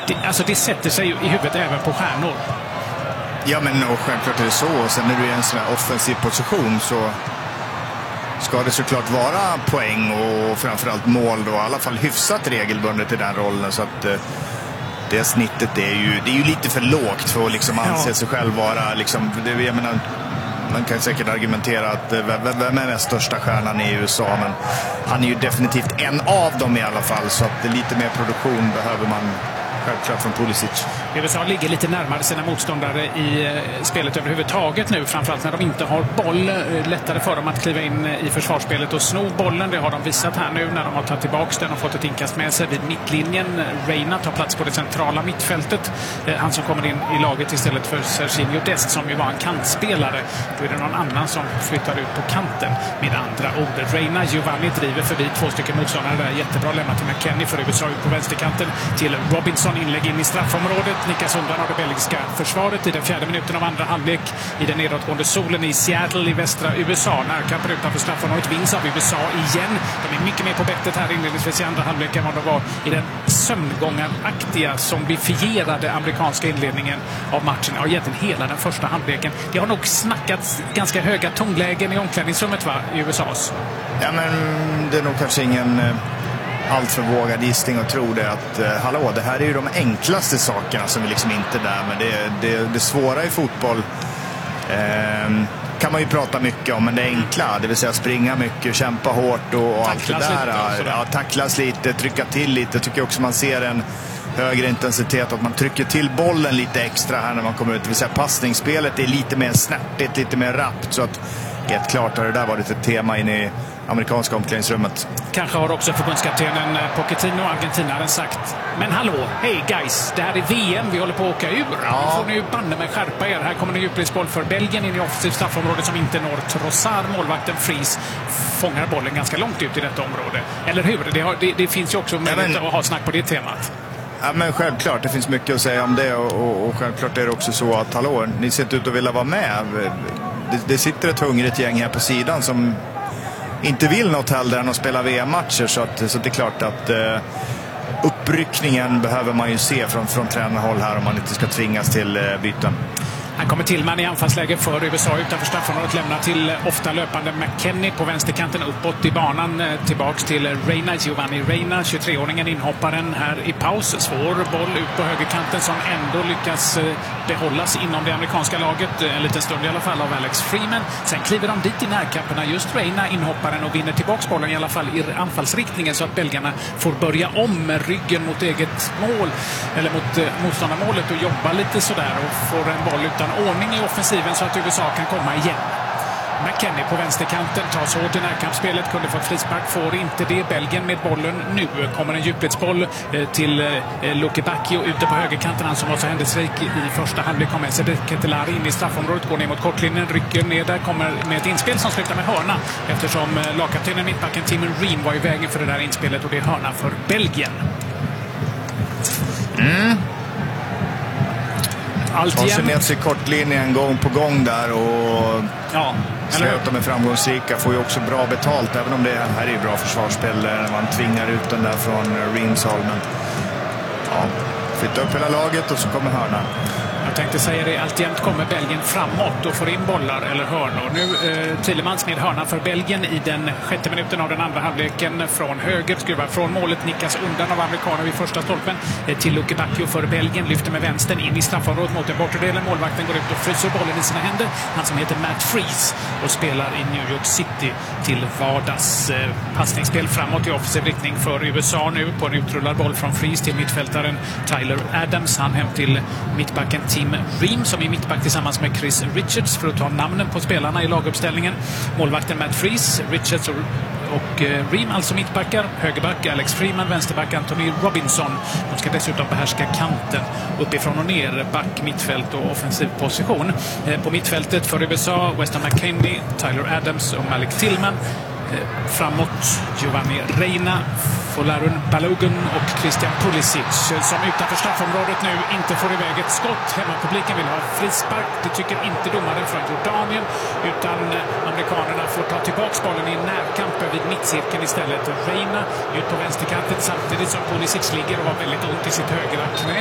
det sätter sig ju i huvudet även på stjärnor. Ja, men och självklart är det så. Och sen när du är i en sån här offensiv position så ska det såklart vara poäng och framförallt mål då, i alla fall hyfsat regelbundet i den rollen, så att det snittet det är ju lite för lågt för att liksom anse sig själv vara liksom, jag menar, man kan säkert argumentera att vem är mest största stjärnan i USA, men han är ju definitivt en av dem i alla fall, så att lite mer produktion behöver man självklart från Pulisic. USA ligger lite närmare sina motståndare i spelet överhuvudtaget nu, framförallt när de inte har boll. Lättare för dem att kliva in i försvarsspelet och sno bollen. Det har de visat här nu när de har tagit tillbaka den och fått ett inkast med sig vid mittlinjen. Reina tar plats på det centrala mittfältet. Han som kommer in i laget istället för Serginho Dest som ju var en kantspelare. Då är det någon annan som flyttar ut på kanten med andra ord. Reina, Giovanni driver förbi 2 stycken motståndare där. Jättebra lämnat till McKennie för USA ut på vänsterkanten till Robinson, inlägg in i straffområdet. Nickas undan av det belgiska försvaret i den 4:e minuten av andra halvlek i den nedåtgående solen i Seattle i västra USA. Närkampen utanför straffområdet vinns av USA igen. De är mycket mer på bettet här inledningsvis i andra halvlek än vad de var i den sömngångaraktiga, zombifierade amerikanska inledningen av matchen. Ja, egentligen hela den första halvleken. Det har nog snackats ganska höga tonlägen i omklädningsrummet, va, i USAs. Ja, men det är nog kanske ingen allt för vågad gissning att tro det att hallå, det här är ju de enklaste sakerna som är liksom inte där, men det svåra i fotboll kan man ju prata mycket om, men det enkla, det vill säga springa mycket, kämpa hårt och allt det där, tacklas lite, trycka till lite. Jag tycker också man ser en högre intensitet, att man trycker till bollen lite extra här när man kommer ut, det vill säga passningsspelet är lite mer snärtigt, lite mer rappt, så att helt klart har det där varit ett tema in i amerikanska omklädningsrummet. Kanske har också förbundskaptenen Pochettino, argentinaren, sagt: men hallå, hej guys, det här är VM, vi håller på att åka ur. Nu får ni ju banne med skärpa er. Här kommer en djupledsboll för Belgien in i offensivt straffområde som inte når Trossard. Målvakten Fries fångar bollen ganska långt ut i detta område. Eller hur? Det finns ju också möjlighet att ha snack på det temat. Ja, men självklart, det finns mycket att säga om det och självklart är det också så att hallå, ni ser inte ut att vilja vara med. Det sitter ett hungrigt gäng här på sidan som inte vill något hellre än att spela VM-matcher, så det är klart att uppryckningen behöver man ju se från tränarhåll här om man inte ska tvingas till byten. Han kommer till man i anfallsläge för USA utanför straffområdet, lämnar till ofta löpande McKennie på vänsterkanten uppåt i banan, tillbaks till Reina, Giovanni Reina, 23-åringen, inhopparen här i paus. Svår boll ut på högerkanten som ändå lyckas behållas inom det amerikanska laget en liten stund i alla fall av Alex Freeman. Sen kliver de dit i närkamperna, just Reina, inhopparen, och vinner tillbaks bollen i alla fall i anfallsriktningen, så att belgarna får börja om med ryggen mot eget mål eller mot motståndarmålet och jobba lite sådär och får en boll utan ordning i offensiven så att USA kan komma igen. McKennie på vänsterkanten tas hårt i närkampsspelet, kunde fått frispark, får inte det. Belgien med bollen. Nu kommer en djupledsboll till Luke Bacchio ute på högerkanten, han som var så händelserik i första halvlek. Kommer Cedric Ketelari in i straffområdet, går ner mot kortlinjen, rycker ner där, kommer med ett inspel som slutar med hörna, eftersom lagkaptenen, mittbacken Tim Ream, var i vägen för det där inspelet, och det är hörna för Belgien. Tar sig ner till kortlinjen gång på gång där och slöt de är framgångsrika, får ju också bra betalt, även om det här är bra försvarsspel när man tvingar ut den där från Reams håll. Men flytta upp hela laget och så kommer hörna. Jag tänkte säga det, alltjämt kommer Belgien framåt och får in bollar eller hörnor. Nu Thielemans med hörna för Belgien i den 6:e minuten av den andra halvleken. Från höger, skruvar från målet, nickas undan av amerikaner vid första stolpen till Luke Bacchio för Belgien. Lyfter med vänstern in i straffområdet mot den bortre delen. Målvakten går ut och fryser bollen i sina händer. Han som heter Matt Freese och spelar i New York City till vardags. Passningsspel framåt i offensiv riktning för USA nu på en utrullad boll från Freese till mittfältaren Tyler Adams. Han hem till mittbacken Tim Ream som är mittback tillsammans med Chris Richards, för att ta namnen på spelarna i laguppställningen. Målvakten Matt Freese, Richards och Ream alltså mittbackar. Högerback Alex Freeman, vänsterback Anthony Robinson. De ska dessutom behärska kanten uppifrån och ner, back, mittfält och offensiv position. På mittfältet för USA Weston McKennie, Tyler Adams och Malik Tillman. Framåt Giovanni Reina, Folarin Balogun och Christian Pulisic som utanför straffområdet nu inte får iväg ett skott. Hemmapubliken vill ha frispark. Det tycker inte domaren från Jordanien, utan amerikanerna får ta tillbaka bollen i närkampen vid mittcirkeln istället. Reina ut på vänsterkanten samtidigt som Pulisic ligger och har väldigt ont i sitt högra knä.